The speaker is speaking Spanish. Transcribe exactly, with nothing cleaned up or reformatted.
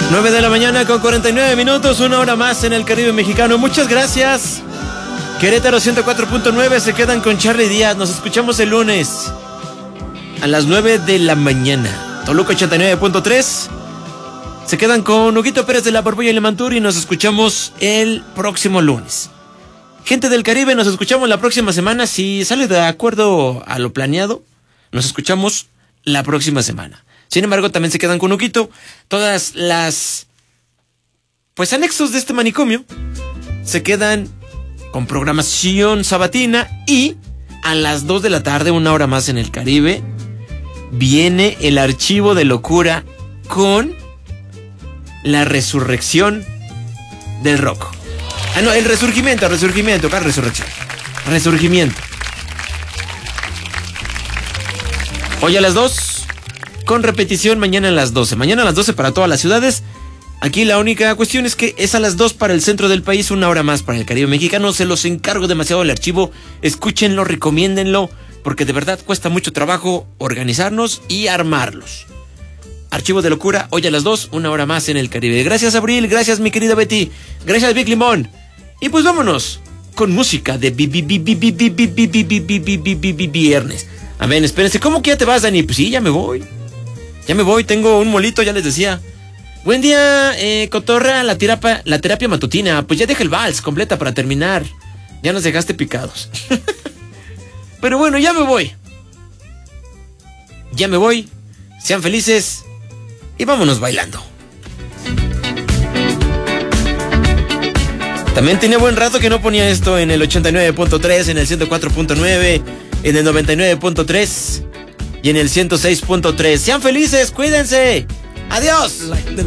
nueve de la mañana con cuarenta y nueve minutos, una hora más en el Caribe mexicano. Muchas gracias. Querétaro ciento cuatro punto nueve se quedan con Charly Díaz. Nos escuchamos el lunes a las nueve de la mañana. Toluca ochenta y nueve punto tres se quedan con Huguito Pérez de la Borbolla y Lemantur y nos escuchamos el próximo lunes. Gente del Caribe, nos escuchamos la próxima semana. Si sale de acuerdo a lo planeado, nos escuchamos la próxima semana. Sin embargo, también se quedan con Huguito. Todas las, pues, anexos de este manicomio se quedan con programación sabatina y a las dos de la tarde, una hora más en el Caribe, viene el archivo de locura con la resurrección del rock. Ah, no, el resurgimiento, resurgimiento, ¿cuál resurrección? Resurgimiento. Hoy a las dos, con repetición mañana a las doce. Mañana a las doce para todas las ciudades. Aquí la única cuestión es que es a las dos para el centro del país, una hora más para el Caribe mexicano. Se los encargo demasiado el archivo. Escúchenlo, recomiéndenlo, porque de verdad cuesta mucho trabajo organizarnos y armarlos. Archivo de locura, hoy a las dos, una hora más en el Caribe. Gracias, Abril, gracias, mi querida Betty. Gracias, Big Limón. Y pues vámonos con música de viernes. A ver, espérense, ¿cómo que ya te vas, Dani? Pues sí, ya me voy. Ya me voy, tengo un molito, ya les decía. Buen día, eh, cotorra, la terapia, la terapia matutina. Pues ya deja el vals completa para terminar. Ya nos dejaste picados. Pero bueno, ya me voy. Ya me voy. Sean felices. Y vámonos bailando. También tenía buen rato que no ponía esto en el ochenta y nueve punto tres, en el ciento cuatro punto nueve, en el noventa y nueve punto tres y en el ciento seis punto tres. Sean felices, cuídense. Adiós.